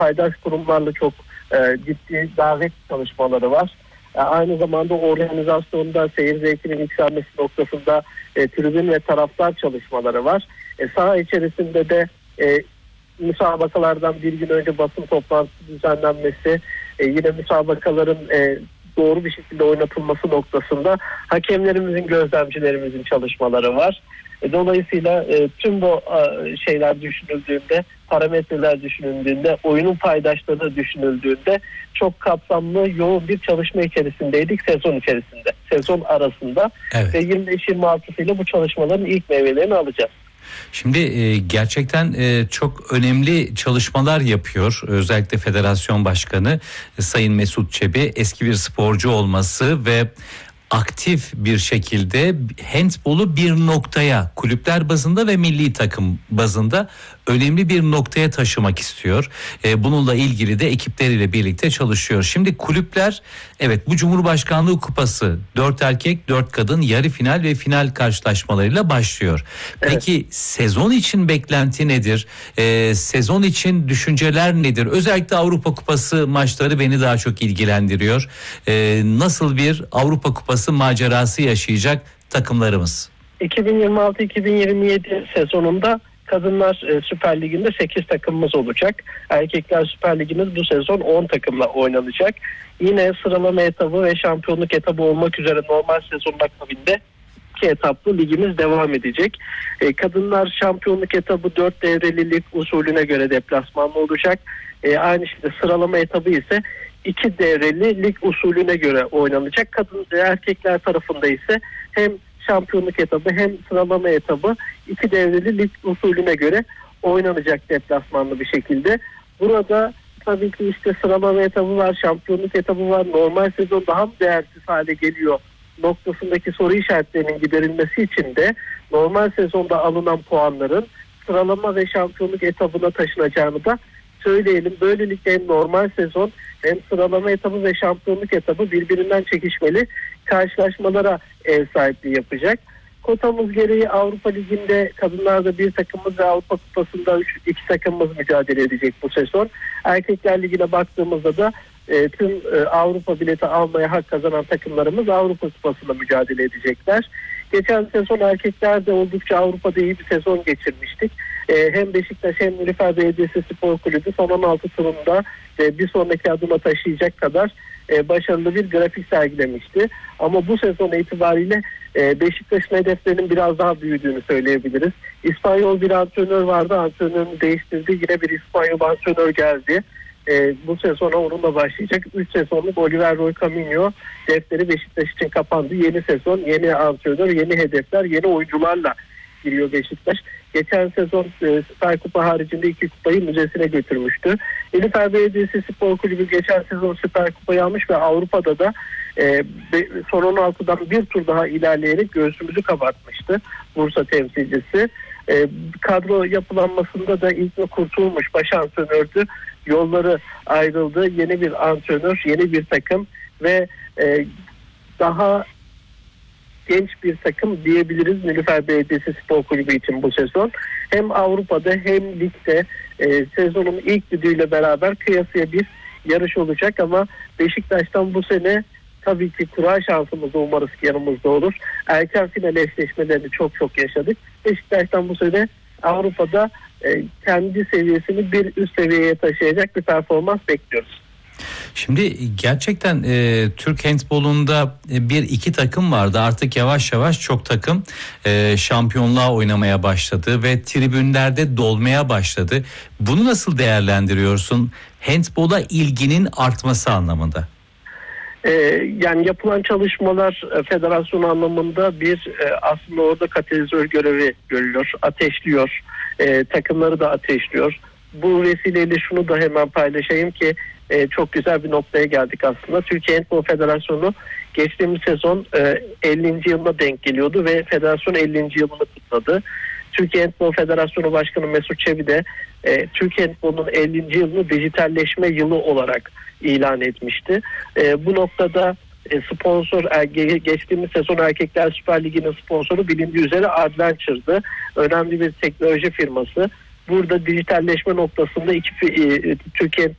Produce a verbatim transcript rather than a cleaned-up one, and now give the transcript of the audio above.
paydaş kurumlarla çok e, ciddi davet çalışmaları var. E, aynı zamanda organizasyonda seyir zevkinin yükselmesi noktasında e, tribün ve taraftar çalışmaları var. E, saha içerisinde de e, müsabakalardan bir gün önce basın toplantısı düzenlenmesi, e, yine müsabakaların e, doğru bir şekilde oynatılması noktasında hakemlerimizin, gözlemcilerimizin çalışmaları var. E, dolayısıyla e, tüm bu e, şeyler düşünüldüğünde, parametreler düşünüldüğünde, oyunun paydaşları düşünüldüğünde çok kapsamlı, yoğun bir çalışma içerisindeydik sezon içerisinde, sezon arasında. Evet. Ve yirmi beş yirmi altısıyla bu çalışmaların ilk meyvelerini alacağız. Şimdi e, gerçekten e, çok önemli çalışmalar yapıyor. Özellikle Federasyon Başkanı e, Sayın Mesut Çebi, eski bir sporcu olması ve aktif bir şekilde handbolu bir noktaya, kulüpler bazında ve milli takım bazında önemli bir noktaya taşımak istiyor. Ee, bununla ilgili de ekipleriyle birlikte çalışıyor. Şimdi kulüpler, evet, bu Cumhurbaşkanlığı Kupası dört erkek dört kadın yarı final ve final karşılaşmalarıyla başlıyor. Peki evet, sezon için beklenti nedir? Ee, sezon için düşünceler nedir? Özellikle Avrupa Kupası maçları beni daha çok ilgilendiriyor. Ee, nasıl bir Avrupa Kupası macerası yaşayacak takımlarımız? iki bin yirmi altı iki bin yirmi yedi sezonunda Kadınlar e, Süper Ligi'nde sekiz takımımız olacak. Erkekler Süper Ligi'miz bu sezon on takımla oynanacak. Yine sıralama etabı ve şampiyonluk etabı olmak üzere normal sezonun akabinde iki etaplı ligimiz devam edecek. E, kadınlar şampiyonluk etabı dört devreli lig usulüne göre deplasmanlı olacak. E, aynı şekilde sıralama etabı ise iki devreli lig usulüne göre oynanacak. Kadın erkekler tarafında ise hem şampiyonluk etabı hem sıralama etabı iki devreli lig usulüne göre oynanacak deplasmanlı bir şekilde. Burada tabii ki işte sıralama etabı var, şampiyonluk etabı var. Normal sezon daha mı değersiz hale geliyor noktasındaki soru işaretlerinin giderilmesi için de normal sezonda alınan puanların sıralama ve şampiyonluk etabına taşınacağını da söyleyelim. Böylelikle hem normal sezon hem sıralama etabı ve şampiyonluk etabı birbirinden çekişmeli karşılaşmalara ev sahipliği yapacak. Kotamız gereği Avrupa Ligi'nde kadınlarda bir takımımız ve Avrupa Kupası'nda üç, iki takımımız mücadele edecek bu sezon. Erkekler Ligi'ne baktığımızda da e, tüm e, Avrupa bileti almaya hak kazanan takımlarımız Avrupa Kupası'nda mücadele edecekler. Geçen sezon erkeklerde oldukça Avrupa'da iyi bir sezon geçirmiştik. Ee, hem Beşiktaş hem Nilüfer Belediyesi Spor Kulübü son on altı turunda e, bir sonraki adıma taşıyacak kadar e, başarılı bir grafik sergilemişti. Ama bu sezon itibariyle e, Beşiktaş'ın hedeflerinin biraz daha büyüdüğünü söyleyebiliriz. İspanyol bir antrenör vardı, antrenörünü değiştirdi. Yine bir İspanyol antrenör geldi. E, bu sezona onunla başlayacak. üç sezonluk Oliver Roy Camino defteri Beşiktaş için kapandı. Yeni sezon, yeni antrenör, yeni hedefler, yeni oyuncularla giriyor Beşiktaş. Geçen sezon e, Süper Kupa haricinde iki kupayı müzesine götürmüştü. Nilüfer Belediyesi Spor Kulübü geçen sezon Süper Kupayı almış ve Avrupa'da da e, son on altıdan bir tur daha ilerleyerek göğsümüzü kabartmıştı Bursa temsilcisi. E, kadro yapılanmasında da İlknur Kurtulmuş baş antrenördü. Yolları ayrıldı. Yeni bir antrenör, yeni bir takım ve e, daha genç bir takım diyebiliriz Nilüfer Belediyesi Spor Kulübü için bu sezon. Hem Avrupa'da hem ligde e, sezonun ilk düdüğüyle beraber kıyasıya bir yarış olacak ama Beşiktaş'tan bu sene tabii ki kura şansımız umarız ki yanımızda olur. Erken final eşleşmelerini çok çok yaşadık. Beşiktaş'tan bu sene Avrupa'da e, kendi seviyesini bir üst seviyeye taşıyacak bir performans bekliyoruz. Şimdi gerçekten e, Türk handbolunda e, bir iki takım vardı, artık yavaş yavaş çok takım e, şampiyonluğa oynamaya başladı ve tribünlerde dolmaya başladı. Bunu nasıl değerlendiriyorsun handbola ilginin artması anlamında? Ee, yani yapılan çalışmalar e, federasyon anlamında bir e, aslında orada katalizör görevi görülüyor, ateşliyor, e, takımları da ateşliyor. Bu vesileyle şunu da hemen paylaşayım ki e, çok güzel bir noktaya geldik aslında. Türkiye Handbol Federasyonu geçtiğimiz sezon e, ellinci yılına denk geliyordu ve federasyon ellinci yılını kutladı. Türkiye Handbol Federasyonu Başkanı Mesut Çebi de e, Türkiye Handbol'un ellinci yılını dijitalleşme yılı olarak ilan etmişti. E, bu noktada e, sponsor e, geçtiğimiz sezon Erkekler Süper Ligi'nin sponsoru bilindiği üzere Adventure'dı. Önemli bir teknoloji firması. Burada dijitalleşme noktasında iki e, Türkiye